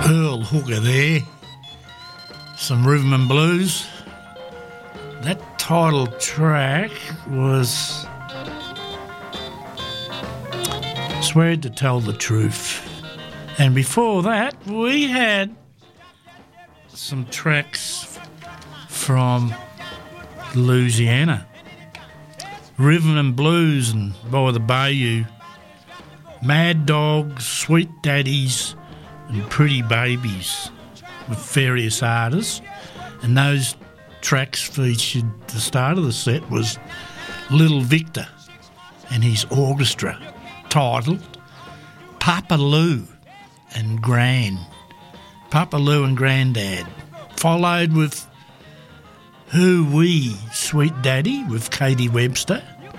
Earl Hooker there, some rhythm and blues. That title track was Swear to Tell the Truth. And before that, we had some tracks from Louisiana. Rhythm and Blues and by the Bayou. Mad Dogs, Sweet Daddies and Pretty Babies with various artists. And those tracks featured, the start of the set was Little Victor and his orchestra, titled Papa Lou and Gran. Papa Lou and Grandad. Followed with Who We, Sweet Daddy with Katie Webster.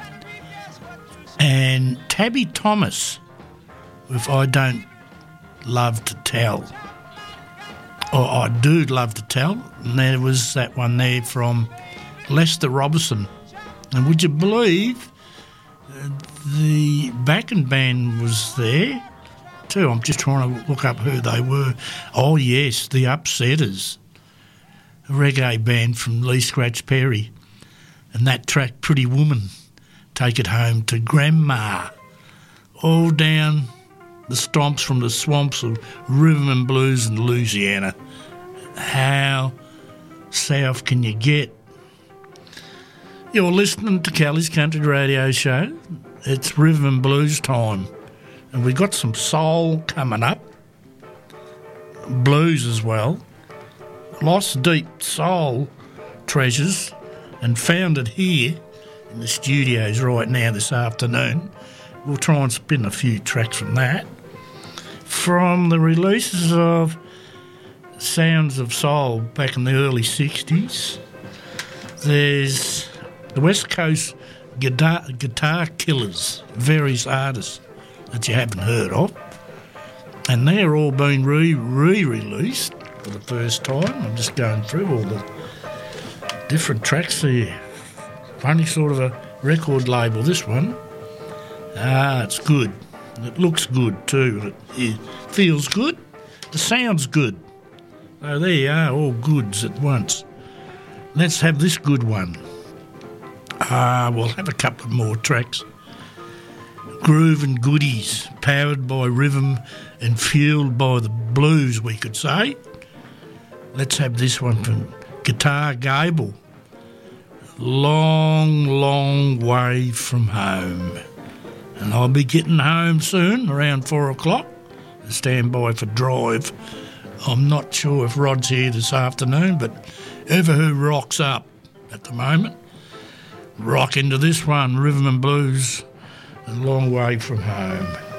And Tabby Thomas with I Don't Love to Tell. Or I Do Love to Tell. And there was that one there from Lester Robertson. And would you believe the backing band was there too? I'm just trying to look up who they were. Oh yes, the Upsetters, a reggae band from Lee Scratch Perry. And that track, Pretty Woman, Take It Home to Grandma. All down the stomps from the swamps of rhythm and blues in Louisiana. How south can you get? You're listening to Kelly's Country Radio Show. It's rhythm and blues time. And we got some soul coming up. Blues as well. Lost deep soul treasures and found it here in the studios right now this afternoon. We'll try and spin a few tracks from that. From the releases of Sounds of Soul back in the early 60s, there's the West Coast Guitar Killers, various artists that you haven't heard of. And they're all being re-released for the first time. I'm just going through all the different tracks there. Funny sort of a record label, this one. It's good. It looks good too. It feels good. It sounds good. So there you are, all goods at once. Let's have this good one. We'll have a couple of more tracks. Groove and Goodies, powered by rhythm and fueled by the blues, we could say. Let's have this one from Guitar Gable. Long, long way from home. And I'll be getting home soon, around 4 o'clock. Stand by for Drive. I'm not sure if Rod's here this afternoon, but ever who rocks up at the moment, rock into this one, Rhythm and Blues, A Long Way From Home.